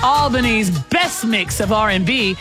Albany's best mix of R&B,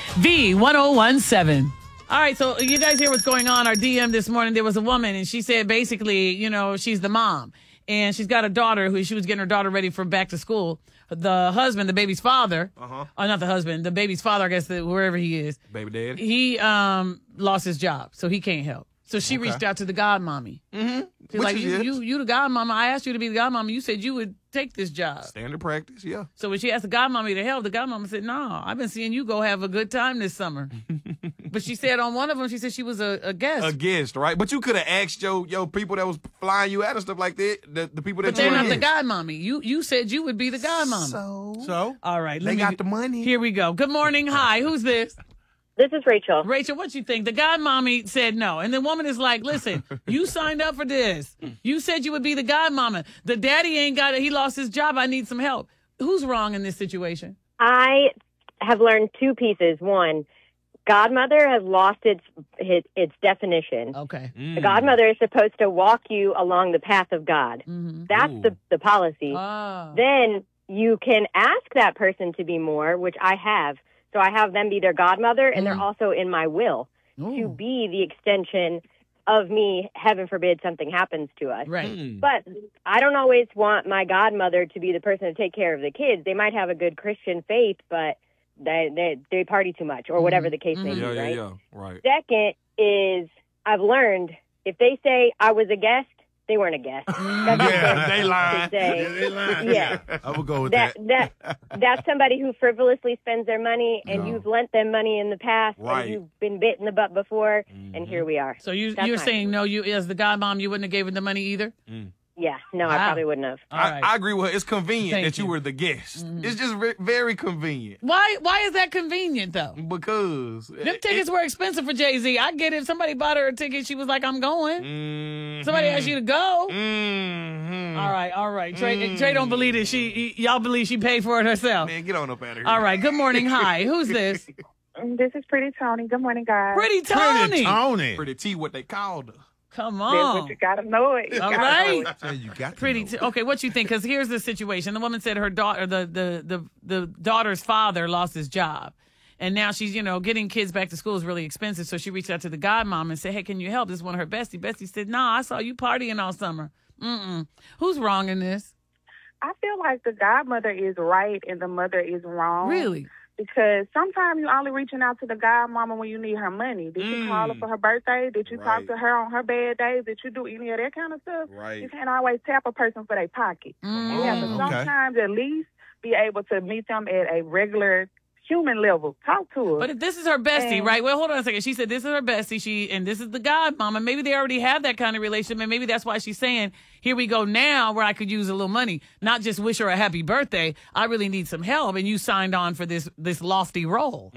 V1017. All right, so you guys hear what's going on? Our DM this morning, there was a woman, and she said basically, you know, she's the mom. And she's got a daughter who she was getting her daughter ready for back to school. The husband, the baby's father, not the husband, the baby's father, I guess, wherever he is. Baby daddy. He lost his job, so he can't help. So she reached out to the godmommy. Mm-hmm. She's like, you the godmama. I asked you to be the godmama. You said you would take this job. Standard practice, yeah. So when she asked the godmommy to help, the godmama said, no, I've been seeing you go have a good time this summer. But she said on one of them, she said she was a guest. A guest, right? But you could have asked your people that was flying you out and stuff like that, the people that but they're not the godmommy. You said you would be the godmama. So? All right. They got the money. Here we go. Good morning. Hi. Who's this? This is Rachel. Rachel, what you think? The godmommy said no. And the woman is like, listen, you signed up for this. You said you would be the godmama. The daddy ain't got it. He lost his job. I need some help. Who's wrong in this situation? I have learned two pieces. One, godmother has lost its definition. Okay. The godmother is supposed to walk you along the path of God. Mm-hmm. That's the policy. Oh. Then you can ask that person to be more, which I have. So I have them be their godmother, and they're also in my will to be the extension of me, heaven forbid something happens to us. Right. But I don't always want my godmother to be the person to take care of the kids. They might have a good Christian faith, but they party too much or whatever the case may be, right? Yeah, right. Second is I've learned if they say I was a guest, they weren't a guest. They lying. Yeah. I would go with that. That's somebody who frivolously spends their money, and you've lent them money in the past, right. and you've been bit in the butt before, and here we are. So you're saying no, you as the godmom, you wouldn't have given the money either? Yeah, no, I probably wouldn't have. I agree with her. It's convenient that you were the guest. It's just very convenient. Why is that convenient, though? Because them tickets were expensive for Jay-Z. I get it. If somebody bought her a ticket, she was like, I'm going. Somebody asked you to go. All right. Trey don't believe it. Y'all believe she paid for it herself. Man, get on up out of here. All right. Good morning. Hi. Who's this? This is Pretty Tony. Good morning, guys. Pretty Tony. Pretty T, what they called her. Come on. That's what you gotta know it. All right. You got Pretty. Okay, what you think? Because here's the situation. The woman said her daughter, the daughter's father, lost his job, and now she's getting kids back to school is really expensive. So she reached out to the godmom and said, "Hey, can you help?" This is one of her bestie. Bestie said, "Nah, I saw you partying all summer." Who's wrong in this? I feel like the godmother is right and the mother is wrong. Really? Because sometimes you're only reaching out to the godmama when you need her money. Did you call her for her birthday? Did you talk to her on her bad days? Did you do any of that kind of stuff? Right. You can't always tap a person for their pocket. You have to sometimes at least be able to meet them at a regular human level. Talk to her. But if this is her bestie, right? Well, hold on a second. She said this is her bestie. And this is the godmama. Maybe they already have that kind of relationship, and maybe that's why she's saying, "Here we go now, where I could use a little money, not just wish her a happy birthday. I really need some help." And you signed on for this lofty role.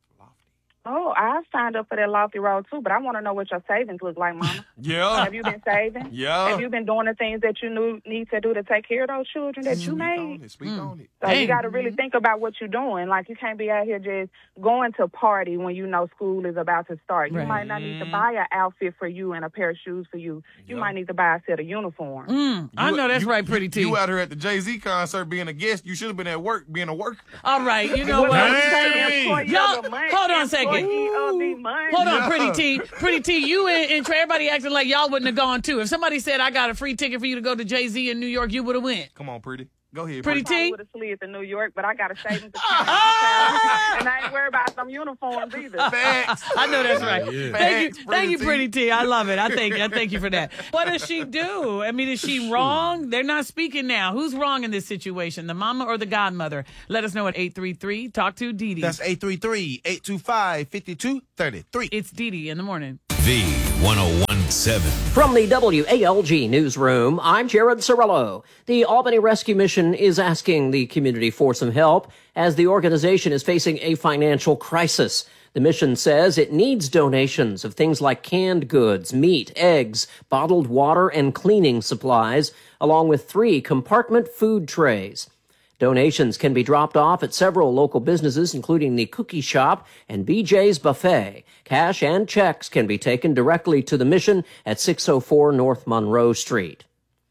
Oh, I signed up for that lofty role too, but I want to know what your savings look like, Mama. Yeah. Have you been saving? Yeah. Have you been doing the things that you need to do to take care of those children that you made? Speak on it. So you got to really think about what you're doing. Like, you can't be out here just going to party when you know school is about to start. You might not need to buy an outfit for you and a pair of shoes for you. You might need to buy a set of uniforms. I know that's right, Pretty T. You out here at the Jay-Z concert being a guest. You should have been at work being a worker. All right, you know what? Y'all, hold on a second. Hold on, Pretty T. Pretty T, you and Trey, everybody acting like y'all wouldn't have gone too. If somebody said, I got a free ticket for you to go to Jay-Z in New York, you would have went. Come on, Pretty. Go ahead. Pretty T. I would have slid to New York, but I got a savings account. And I ain't worried about some uniforms either. Facts. I know that's right. Yeah. Thank you, Pretty T. I love it. I thank you for that. What does she do? I mean, is she wrong? They're not speaking now. Who's wrong in this situation, the mama or the godmother? Let us know at 833. Talk to Dee Dee. That's 833-825-5233. It's Dee Dee in the morning. V1017. From the WALG newsroom, I'm Jared Cirillo. The Albany Rescue Mission is asking the community for some help as the organization is facing a financial crisis. The mission says it needs donations of things like canned goods, meat, eggs, bottled water, and cleaning supplies, along with 3 compartment food trays. Donations can be dropped off at several local businesses, including the Cookie Shop and BJ's Buffet. Cash and checks can be taken directly to the mission at 604 North Monroe Street.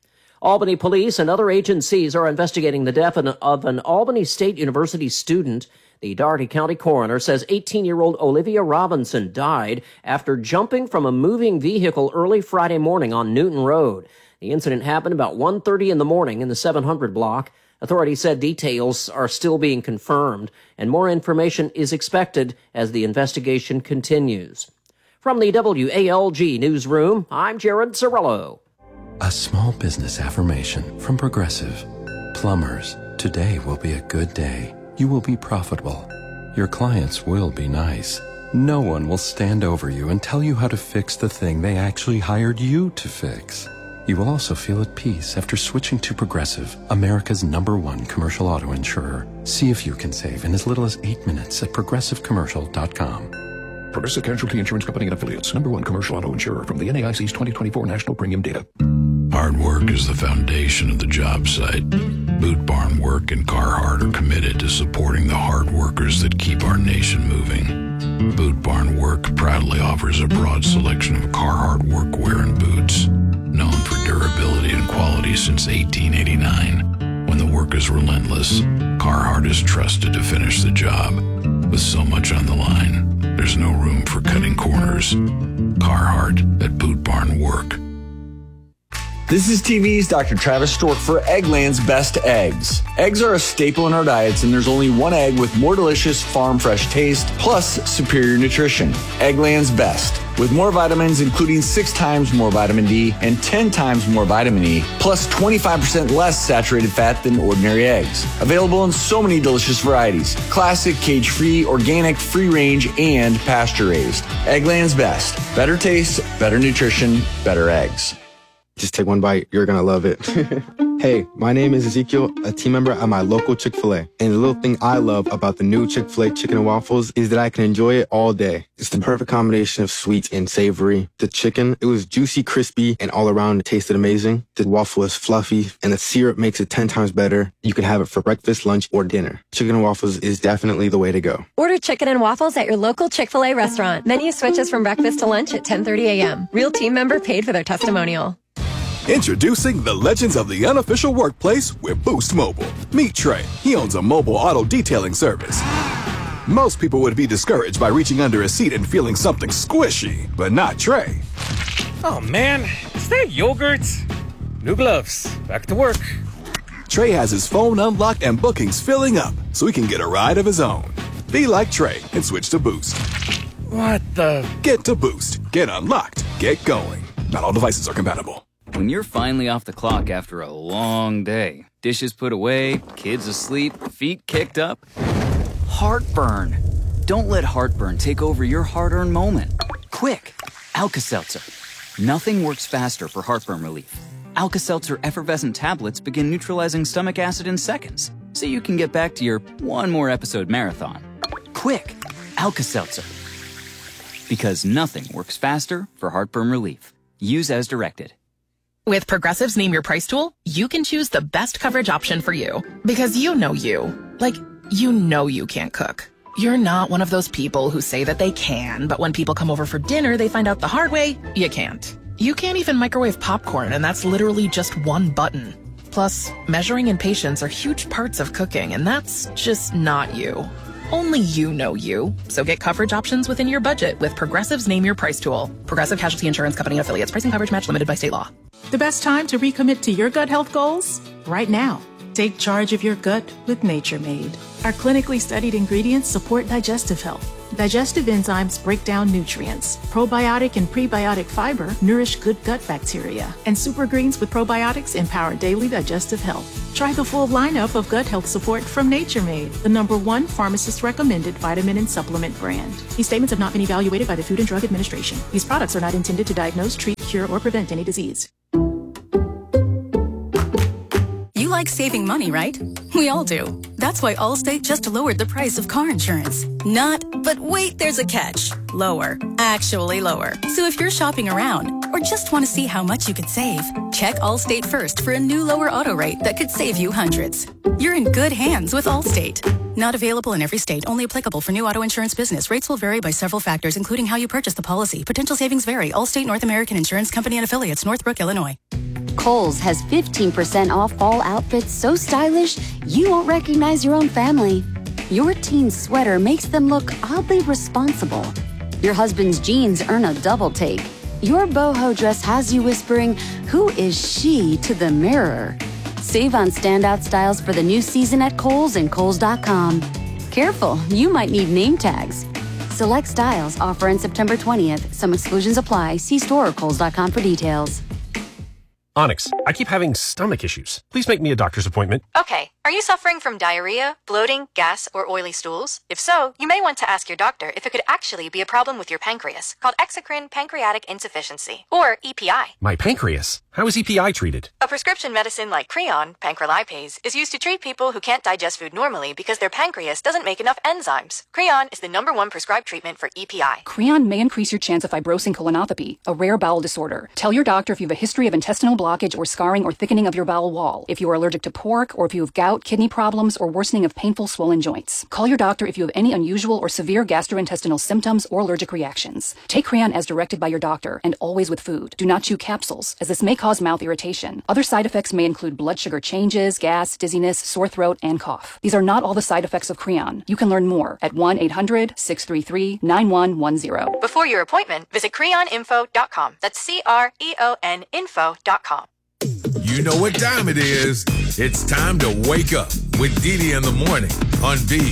Albany police and other agencies are investigating the death of an Albany State University student. The Dougherty County coroner says 18-year-old Olivia Robinson died after jumping from a moving vehicle early Friday morning on Newton Road. The incident happened about 1:30 in the morning in the 700 block. Authorities said details are still being confirmed, and more information is expected as the investigation continues. From the WALG newsroom, I'm Jared Cirillo. A small business affirmation from Progressive. Plumbers, today will be a good day. You will be profitable. Your clients will be nice. No one will stand over you and tell you how to fix the thing they actually hired you to fix. You will also feel at peace after switching to Progressive, America's #1 commercial auto insurer. See if you can save in as little as 8 minutes at progressivecommercial.com. Progressive Casualty Insurance Company and Affiliates, #1 commercial auto insurer from the NAIC's 2024 National Premium Data. Hard work is the foundation of the job site. Boot Barn Work and Carhartt are committed to supporting the hard workers that keep our nation moving. Boot Barn Work proudly offers a broad selection of Carhartt workwear and boots, known for durability and quality since 1889. When the work is relentless, Carhartt is trusted to finish the job. With so much on the line, there's no room for cutting corners. Carhartt at Boot Barn Work. This is TV's Dr. Travis Stork for Eggland's Best Eggs. Eggs are a staple in our diets, and there's only one egg with more delicious farm fresh taste, plus superior nutrition. Eggland's Best. With more vitamins, including 6 times more vitamin D and 10 times more vitamin E, plus 25% less saturated fat than ordinary eggs. Available in so many delicious varieties. Classic, cage-free, organic, free-range, and pasture-raised. Eggland's Best. Better taste, better nutrition, better eggs. Just take one bite. You're going to love it. Hey, my name is Ezekiel, a team member at my local Chick-fil-A. And the little thing I love about the new Chick-fil-A chicken and waffles is that I can enjoy it all day. It's the perfect combination of sweet and savory. The chicken, it was juicy, crispy, and all around it tasted amazing. The waffle is fluffy, and the syrup makes it 10 times better. You can have it for breakfast, lunch, or dinner. Chicken and waffles is definitely the way to go. Order chicken and waffles at your local Chick-fil-A restaurant. Menu switches from breakfast to lunch at 10:30 a.m. Real team member paid for their testimonial. Introducing the legends of the unofficial workplace with Boost Mobile. Meet Trey. He owns a mobile auto detailing service. Most people would be discouraged by reaching under a seat and feeling something squishy, but not Trey. Oh man, is that yogurt? New gloves. Back to work. Trey has his phone unlocked and bookings filling up, so he can get a ride of his own. Be like Trey and switch to Boost. What the? Get to Boost. Get unlocked. Get going. Not all devices are compatible. When you're finally off the clock after a long day, dishes put away, kids asleep, feet kicked up, heartburn. Don't let heartburn take over your hard-earned moment. Quick, Alka-Seltzer. Nothing works faster for heartburn relief. Alka-Seltzer effervescent tablets begin neutralizing stomach acid in seconds, so you can get back to your one more episode marathon. Quick, Alka-Seltzer. Because nothing works faster for heartburn relief. Use as directed. With Progressive's Name Your Price tool, you can choose the best coverage option for you. Because you know you. Like, you know you can't cook. You're not one of those people who say that they can, but when people come over for dinner, they find out the hard way, you can't. You can't even microwave popcorn, and that's literally just one button. Plus, measuring and patience are huge parts of cooking, and that's just not you. Only you know you. So get coverage options within your budget with Progressive's Name Your Price tool. Progressive Casualty Insurance Company affiliates. Pricing coverage match limited by state law. The best time to recommit to your gut health goals? Right now. Take charge of your gut with Nature Made. Our clinically studied ingredients support digestive health. Digestive enzymes break down nutrients. Probiotic and prebiotic fiber nourish good gut bacteria. And super greens with probiotics empower daily digestive health. Try the full lineup of gut health support from Nature Made, the #1 pharmacist-recommended vitamin and supplement brand. These statements have not been evaluated by the Food and Drug Administration. These products are not intended to diagnose, treat, cure, or prevent any disease. You like saving money, right? We all do. That's why Allstate just lowered the price of car insurance. Not, but wait, there's a catch. Lower. Actually lower. So if you're shopping around or just want to see how much you could save, check Allstate first for a new lower auto rate that could save you hundreds. You're in good hands with Allstate. Not available in every state. Only applicable for new auto insurance business. Rates will vary by several factors, including how you purchase the policy. Potential savings vary. Allstate North American Insurance Company and affiliates, Northbrook, Illinois. Kohl's has 15% off fall outfits so stylish you won't recognize your own family. Your teen's sweater makes them look oddly responsible. Your husband's jeans earn a double take. Your boho dress has you whispering, "Who is she?" to the mirror. Save on standout styles for the new season at Kohl's and Kohl's.com. Careful, you might need name tags. Select styles offer on September 20th. Some exclusions apply. See store or Kohl's.com for details. Onyx, I keep having stomach issues. Please make me a doctor's appointment. Okay. Are you suffering from diarrhea, bloating, gas, or oily stools? If so, you may want to ask your doctor if it could actually be a problem with your pancreas, called exocrine pancreatic insufficiency, or EPI. My pancreas? How is EPI treated? A prescription medicine like Creon, pancrelipase, is used to treat people who can't digest food normally because their pancreas doesn't make enough enzymes. Creon is the #1 prescribed treatment for EPI. Creon may increase your chance of fibrosing colonopathy, a rare bowel disorder. Tell your doctor if you have a history of intestinal blockage or scarring or thickening of your bowel wall, if you are allergic to pork, or if you have gout, kidney problems, or worsening of painful swollen joints. Call your doctor if you have any unusual or severe gastrointestinal symptoms or allergic reactions. Take Creon as directed by your doctor, and always with food. Do not chew capsules, as this may cause mouth irritation. Other side effects may include blood sugar changes, gas, dizziness, sore throat, and cough. These are not all the side effects of Creon. You can learn more at 1-800-633-9110. Before your appointment, visit creoninfo.com. That's CREON info.com. You know what time it is. It's time to wake up with Didi in the morning on V.